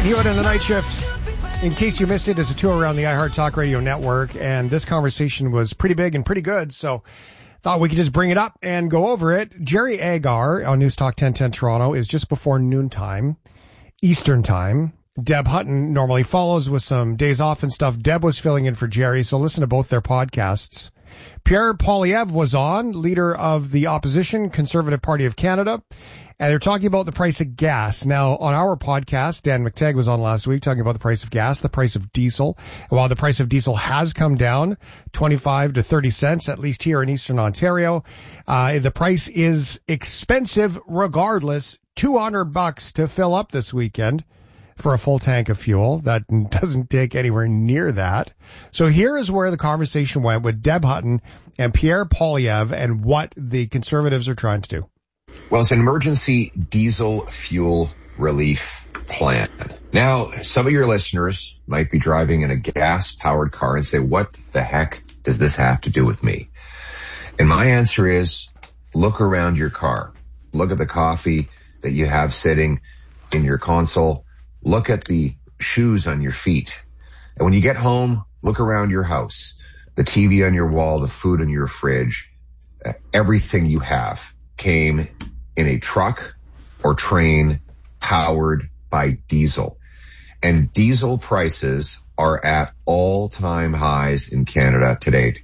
Hewitt in the Night Shift. In case you missed it, it's a tour around the iHeart Talk Radio network, and this conversation was pretty big and pretty good, so thought we could just bring it up and go over it. Jerry Agar on News Talk 1010 Toronto is just before noontime, Eastern Time. Deb Hutton normally follows with some days off and stuff. Deb was filling in for Jerry, so listen to both their podcasts. Pierre Poilievre was on, leader of the opposition Conservative Party of Canada, and they're talking about the price of gas. Now, on our podcast, Dan McTagg was on last week talking about the price of gas, the price of diesel. And while the price of diesel has come down 25 to 30 cents, at least here in Eastern Ontario, the price is expensive regardless. $200 to fill up this weekend for a full tank of fuel. That doesn't take anywhere near that. So here is where the conversation went with Deb Hutton and Pierre Poilievre and what the Conservatives are trying to do. Well, it's an emergency diesel fuel relief plan. Now, some of your listeners might be driving in a gas-powered car and say, what the heck does this have to do with me? And my answer is, look around your car. Look at the coffee that you have sitting in your console. Look at the shoes on your feet. And when you get home, look around your house. The TV on your wall, the food in your fridge, everything you have came in a truck or train powered by diesel. And diesel prices are at all-time highs in Canada today.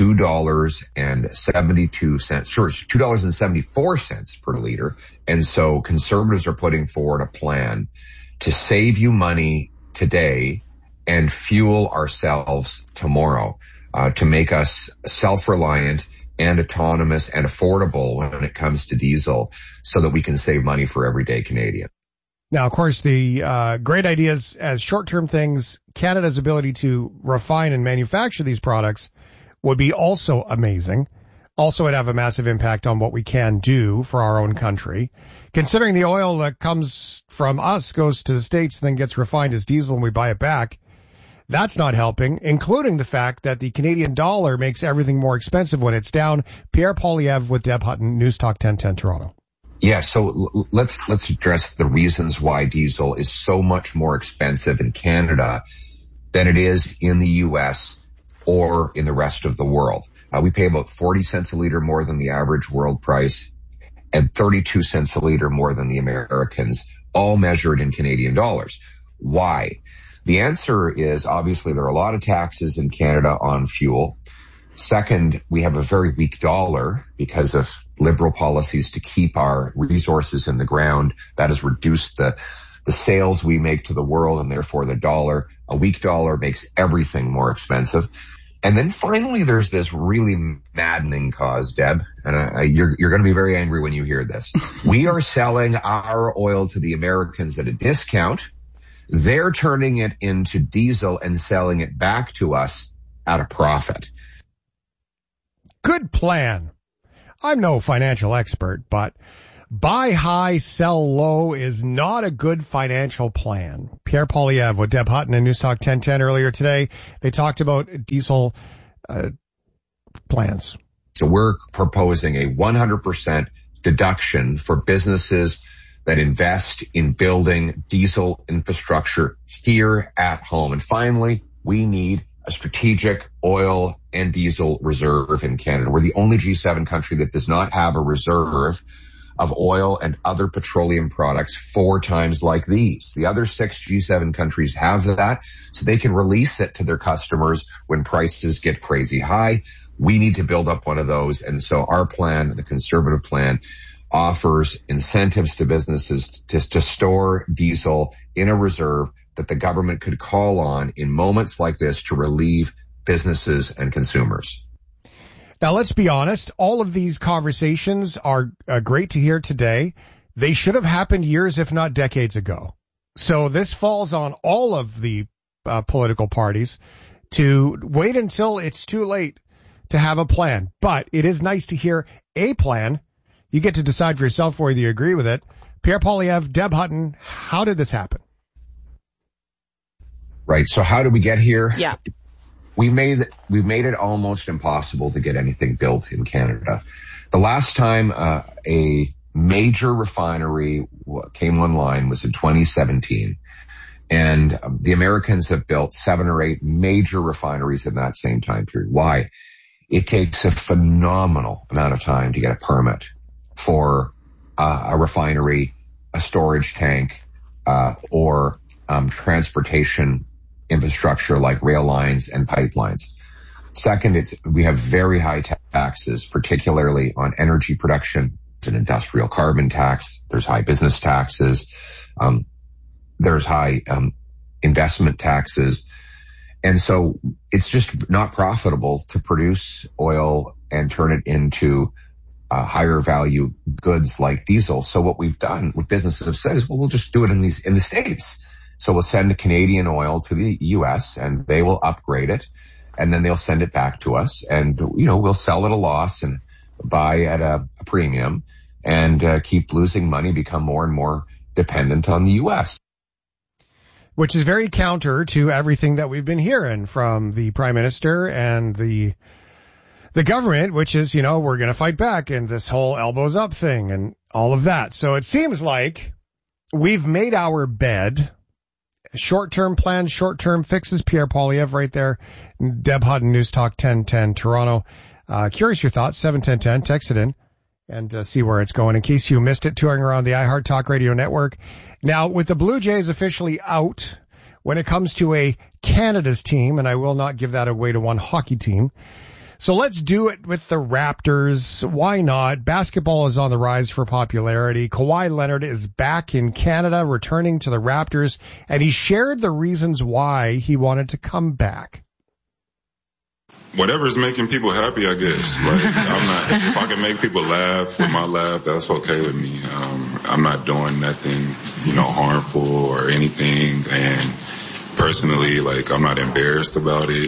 $2.74 per liter. And so Conservatives are putting forward a plan to save you money today and fuel ourselves tomorrow, to make us self-reliant and autonomous and affordable when it comes to diesel so that we can save money for everyday Canadian. Now, of course, the great ideas as short-term things, Canada's ability to refine and manufacture these products would be also amazing. Also, it'd have a massive impact on what we can do for our own country. Considering the oil that comes from us goes to the States and then gets refined as diesel and we buy it back, that's not helping, including the fact that the Canadian dollar makes everything more expensive when it's down. Pierre Poilievre with Deb Hutton, News Talk 1010 Toronto. Yeah, so let's address the reasons why diesel is so much more expensive in Canada than it is in the U.S. or in the rest of the world. We pay about 40 cents a liter more than the average world price and 32 cents a liter more than the Americans, all measured in Canadian dollars. Why? The answer is obviously there are a lot of taxes in Canada on fuel. Second, we have a very weak dollar because of Liberal policies to keep our resources in the ground. That has reduced the sales we make to the world and therefore the dollar. A weak dollar makes everything more expensive. And then finally, there's this really maddening cause, Deb, and you're going to be very angry when you hear this. We are selling our oil to the Americans at a discount. They're turning it into diesel and selling it back to us at a profit. Good plan. I'm no financial expert, but buy high, sell low is not a good financial plan. Pierre Poilievre with Deb Hutton and News Talk 1010 earlier today. They talked about diesel plans. So we're proposing a 100% deduction for businesses that invest in building diesel infrastructure here at home. And finally, we need a strategic oil and diesel reserve in Canada. We're the only G7 country that does not have a reserve of oil and other petroleum products 4 times like these. The other 6 G7 countries have that, so they can release it to their customers when prices get crazy high. We need to build up one of those. And so our plan, the Conservative plan, offers incentives to businesses to store diesel in a reserve that the government could call on in moments like this to relieve businesses and consumers. Now, let's be honest. All of these conversations are great to hear today. They should have happened years, if not decades ago. So this falls on all of the political parties to wait until it's too late to have a plan. But it is nice to hear a plan. You get to decide for yourself whether you agree with it. Pierre Poilievre, Deb Hutton, how did this happen? Right. So how did we get here? Yeah. We've made it almost impossible to get anything built in Canada. The last time a major refinery came online was in 2017. And the Americans have built 7 or 8 major refineries in that same time period. Why? It takes a phenomenal amount of time to get a permit for a refinery, a storage tank, or transportation infrastructure like rail lines and pipelines. Second, we have very high taxes, particularly on energy production. There's an industrial carbon tax. There's high business taxes. There's high investment taxes. And so it's just not profitable to produce oil and turn it into higher value goods like diesel. So what we've done, what businesses have said is, well, we'll just do it in the States. So we'll send Canadian oil to the U.S. and they will upgrade it, and then they'll send it back to us, and we'll sell at a loss and buy at a premium and keep losing money, become more and more dependent on the U.S. Which is very counter to everything that we've been hearing from the Prime Minister and the government, which is, we're going to fight back and this whole elbows up thing and all of that. So it seems like we've made our bed. Short-term plans, short-term fixes. Pierre Poilievre right there. Deb Hutton, News Talk 1010 Toronto. Curious your thoughts. 71010. Text it in and see where it's going. In case you missed it, touring around the iHeart Talk Radio Network. Now, with the Blue Jays officially out when it comes to a Canada's team, and I will not give that away to one hockey team. So let's do it with the Raptors. Why not? Basketball is on the rise for popularity. Kawhi Leonard is back in Canada, returning to the Raptors, and he shared the reasons why he wanted to come back. Whatever's making people happy, I guess. If I can make people laugh with my laugh, that's okay with me. I'm not doing nothing, harmful or anything. And personally, I'm not embarrassed about it.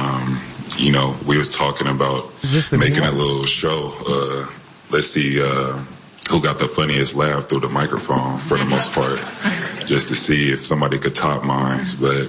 We was talking about making a little show. Let's see who got the funniest laugh through the microphone for the most part, just to see if somebody could top mine. But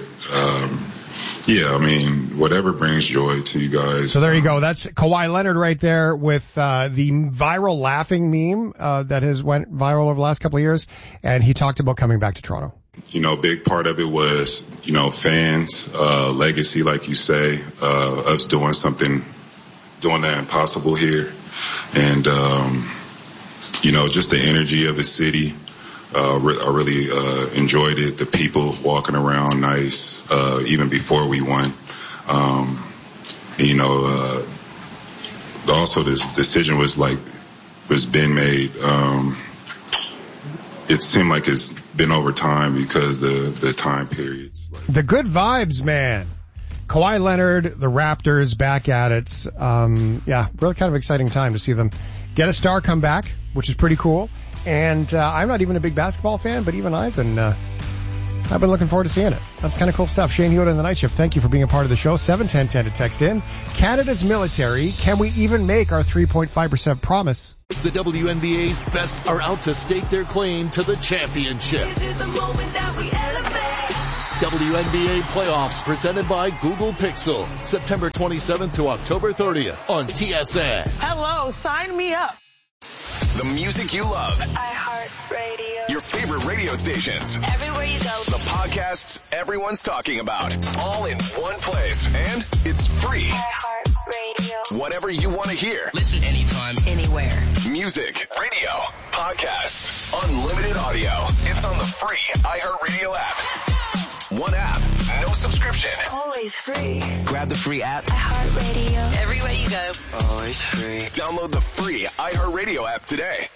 whatever brings joy to you guys. So there you go. That's Kawhi Leonard right there with the viral laughing meme that has went viral over the last couple of years, and he talked about coming back to Toronto. Big part of it was, fans, legacy, like you say, us doing the impossible here. And, just the energy of the city. I really enjoyed it. The people walking around nice, even before we won. Also this decision was been made, it seemed like it's been over time because the time periods. The good vibes, man. Kawhi Leonard, the Raptors back at it. Really kind of exciting time to see them get a star come back, which is pretty cool. And I'm not even a big basketball fan, but even I've been looking forward to seeing it. That's kind of cool stuff. Shane Hewitt in the Night Shift, thank you for being a part of the show. 71010 to text in. Canada's military, can we even make our 3.5% promise? The WNBA's best are out to stake their claim to the championship. This is the moment that we elevate. WNBA playoffs presented by Google Pixel. September 27th to October 30th on TSN. Hello, sign me up. The music you love. iHeartRadio. Your favorite radio stations. Everywhere you go. The podcasts everyone's talking about. All in one place. And it's free. iHeartRadio. Whatever you want to hear. Listen anytime, anywhere. Music, radio, podcasts, unlimited audio. It's on the free iHeartRadio app. One app, no subscription. Always free. Grab the free app. iHeartRadio. Everywhere you go. Always free. Download the free iHeartRadio app today.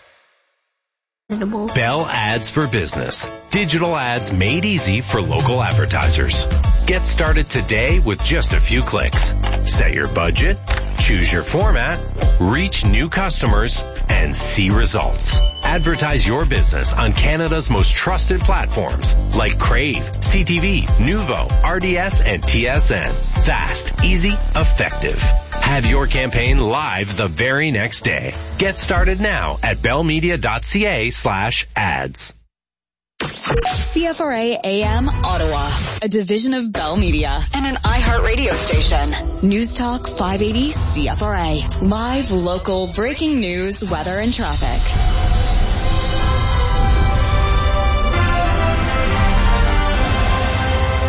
Bell Ads for Business. Digital ads made easy for local advertisers. Get started today with just a few clicks. Set your budget, choose your format, reach new customers, and see results. Advertise your business on Canada's most trusted platforms like Crave, CTV, Nuvo, RDS, and TSN. Fast, easy, effective. Have your campaign live the very next day. Get started now at bellmedia.ca/ads. CFRA AM Ottawa, a division of Bell Media and an iHeart radio station. News Talk 580 CFRA. Live, local, breaking news, weather, and traffic.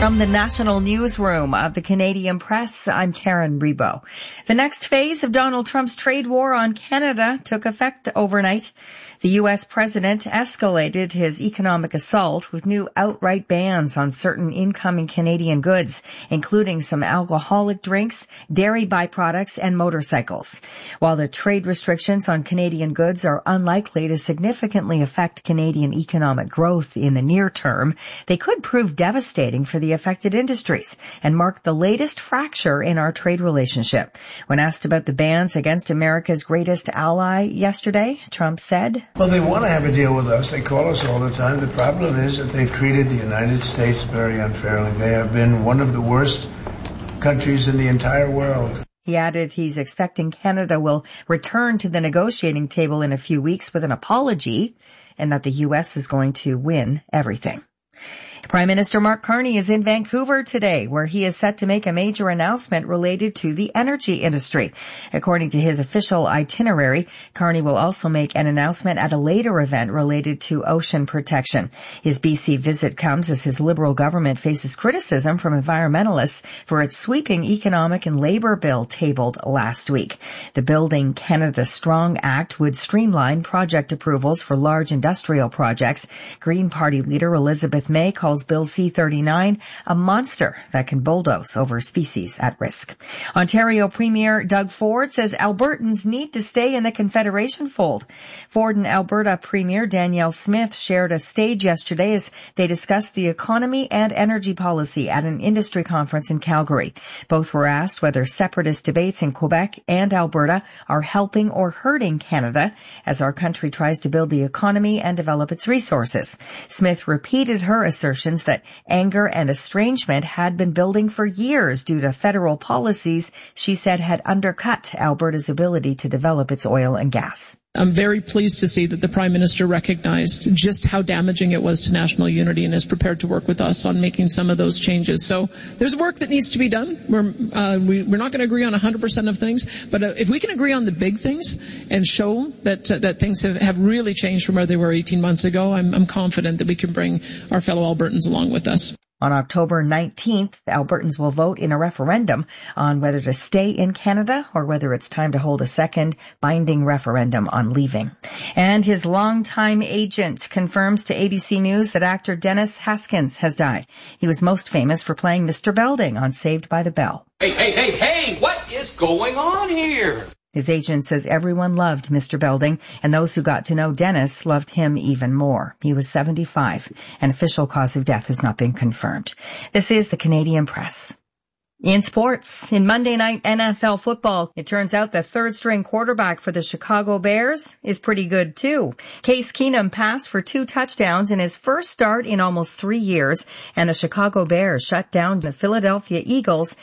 From the national newsroom of the Canadian Press, I'm Karen Rebo. The next phase of Donald Trump's trade war on Canada took effect overnight. The U.S. president escalated his economic assault with new outright bans on certain incoming Canadian goods, including some alcoholic drinks, dairy byproducts, and motorcycles. While the trade restrictions on Canadian goods are unlikely to significantly affect Canadian economic growth in the near term, they could prove devastating for the affected industries and mark the latest fracture in our trade relationship. When asked about the bans against America's greatest ally yesterday, Trump said, "Well, they want to have a deal with us. They call us all the time. The problem is that they've treated the United States very unfairly. They have been one of the worst countries in the entire world." He added he's expecting Canada will return to the negotiating table in a few weeks with an apology and that the U.S. is going to win everything. Prime Minister Mark Carney is in Vancouver today, where he is set to make a major announcement related to the energy industry. According to his official itinerary, Carney will also make an announcement at a later event related to ocean protection. His BC visit comes as his Liberal government faces criticism from environmentalists for its sweeping economic and labor bill tabled last week. The Building Canada Strong Act would streamline project approvals for large industrial projects. Green Party leader Elizabeth May calls Bill C-39 a monster that can bulldoze over species at risk. Ontario Premier Doug Ford says Albertans need to stay in the Confederation fold. Ford and Alberta Premier Danielle Smith shared a stage yesterday as they discussed the economy and energy policy at an industry conference in Calgary. Both were asked whether separatist debates in Quebec and Alberta are helping or hurting Canada as our country tries to build the economy and develop its resources. Smith repeated her assertions that anger and estrangement had been building for years due to federal policies she said had undercut Alberta's ability to develop its oil and gas. I'm very pleased to see that the Prime Minister recognized just how damaging it was to national unity and is prepared to work with us on making some of those changes. So there's work that needs to be done. We're not going to agree on 100% of things, but if we can agree on the big things and show that things have really changed from where they were 18 months ago, I'm confident that we can bring our fellow Albertans along with us. On October 19th, Albertans will vote in a referendum on whether to stay in Canada or whether it's time to hold a second binding referendum on leaving. And his longtime agent confirms to ABC News that actor Dennis Haskins has died. He was most famous for playing Mr. Belding on Saved by the Bell. Hey, what is going on here? His agent says everyone loved Mr. Belding, and those who got to know Dennis loved him even more. He was 75. An official cause of death has not been confirmed. This is the Canadian Press. In sports, in Monday night NFL football, it turns out the third-string quarterback for the Chicago Bears is pretty good too. Case Keenum passed for 2 touchdowns in his first start in almost 3 years, and the Chicago Bears shut down the Philadelphia Eagles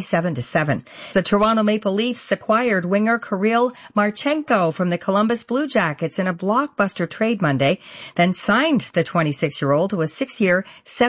27-7. The Toronto Maple Leafs acquired winger Kirill Marchenko from the Columbus Blue Jackets in a blockbuster trade Monday, then signed the 26-year-old to a 6-year,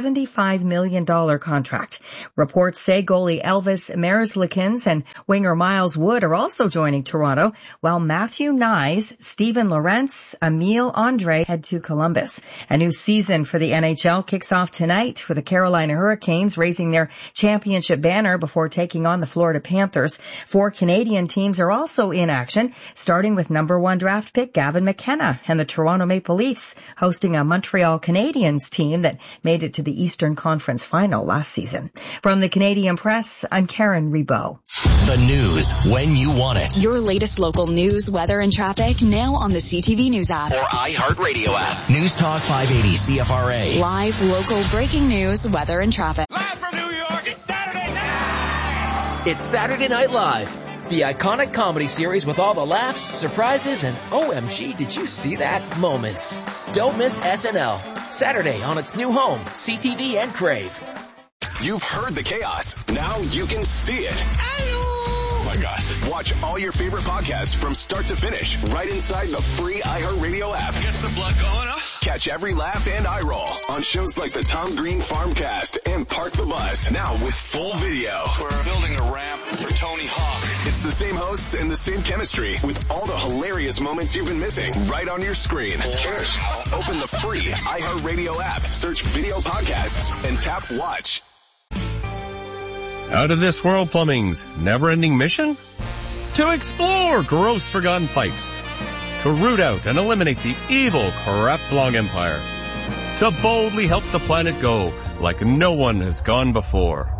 $75 million contract. Reports say goalie Elvis Merzlikins and winger Miles Wood are also joining Toronto, while Matthew Nyes, Steven Lorentz, Emile Andre head to Columbus. A new season for the NHL kicks off tonight with the Carolina Hurricanes raising their championship banner before taking on the Florida Panthers. 4 Canadian teams are also in action, starting with number 1 draft pick Gavin McKenna and the Toronto Maple Leafs hosting a Montreal Canadiens team that made it to the Eastern Conference Final last season. From the Canadian Press, I'm Karen Rebo. The news when you want it. Your latest local news, weather, and traffic now on the CTV News app. Or iHeartRadio app. News Talk 580 CFRA. Live local breaking news, weather, and traffic. Live from New York, it's Saturday night! It's Saturday Night Live, the iconic comedy series with all the laughs, surprises, and OMG, did you see that moments. Don't miss SNL. Saturday on its new home, CTV and Crave. You've heard the chaos. Now you can see it. Oh my gosh. Watch all your favorite podcasts from start to finish right inside the free iHeartRadio app. Gets the blood going, huh? Catch every laugh and eye roll on shows like the Tom Green Farmcast and Park the Bus. Now with full video. We're building a ramp for Tony Hawk. It's the same hosts and the same chemistry with all the hilarious moments you've been missing right on your screen. Cheers. Open the free iHeartRadio app, search video podcasts, and tap watch. Out of This World Plumbing's never-ending mission? To explore gross forgotten pipes. To root out and eliminate the evil Crapslong Empire. To boldly help the planet go like no one has gone before.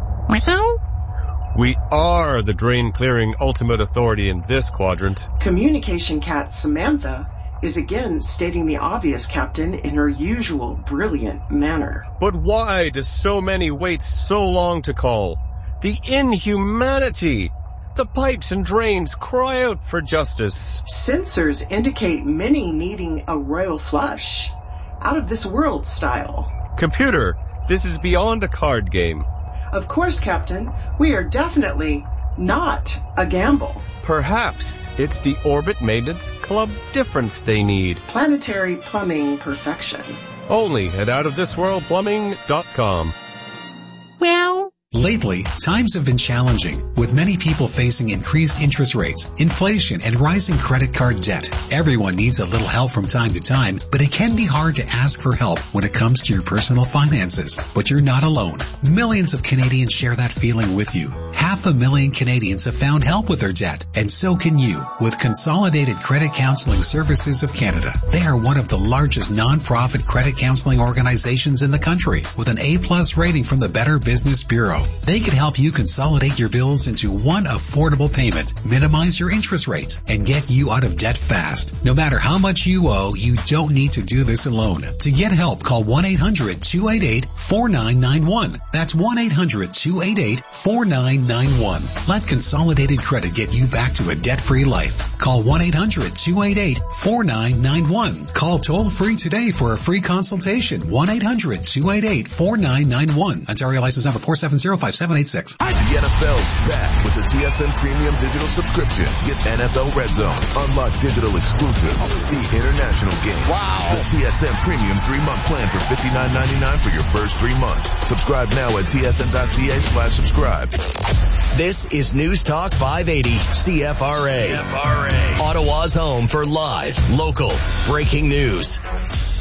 We are the drain-clearing ultimate authority in this quadrant. Communication cat Samantha is again stating the obvious, Captain, in her usual brilliant manner. But why do so many wait so long to call? The inhumanity! The pipes and drains cry out for justice. Sensors indicate many needing a royal flush. Out of this world style. Computer, this is beyond a card game. Of course, Captain. We are definitely not a gamble. Perhaps it's the Orbit Maintenance Club difference they need. Planetary plumbing perfection. Only at outofthisworldplumbing.com. Lately, times have been challenging, with many people facing increased interest rates, inflation, and rising credit card debt. Everyone needs a little help from time to time, but it can be hard to ask for help when it comes to your personal finances. But you're not alone. Millions of Canadians share that feeling with you. 500,000 Canadians have found help with their debt, and so can you with Consolidated Credit Counseling Services of Canada. They are one of the largest non-profit credit counseling organizations in the country, with an A+ rating from the Better Business Bureau. They can help you consolidate your bills into one affordable payment, minimize your interest rates, and get you out of debt fast. No matter how much you owe, you don't need to do this alone. To get help, call 1-800-288-4991. That's 1-800-288-4991. Let Consolidated Credit get you back to a debt-free life. Call 1-800-288-4991. Call toll-free today for a free consultation. 1-800-288-4991. Ontario license number 4705786. The NFL's back with the TSN Premium Digital subscription. Get NFL Red Zone, unlock digital exclusives, see international games. Wow. The TSN Premium 3-month plan for $59.99 for your first 3 months. Subscribe now at tsn.ca/subscribe. This is News Talk 580 CFRA. Ottawa's home for live, local, breaking news.